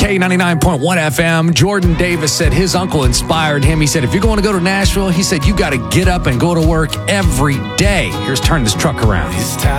K99.1 FM. Jordan Davis said his uncle inspired him. He said, if you're going to go to Nashville, he said, you got to get up and go to work every day. Here's Turn This Truck Around. It's time